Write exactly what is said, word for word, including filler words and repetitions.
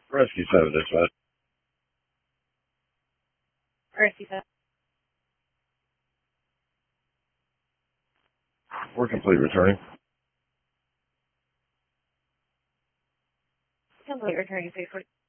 Rescue seven dispatch. Rescue seven. We're complete returning. Complete returning three forty.